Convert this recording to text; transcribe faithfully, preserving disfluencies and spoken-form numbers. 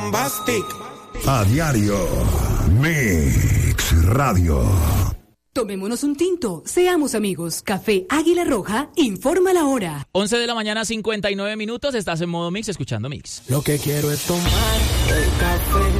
A diario, Mix Radio. Tomémonos un tinto, seamos amigos. Café Águila Roja, informa la hora. once de la mañana, cincuenta y nueve minutos, estás en modo Mix, escuchando Mix. Lo que quiero es tomar el café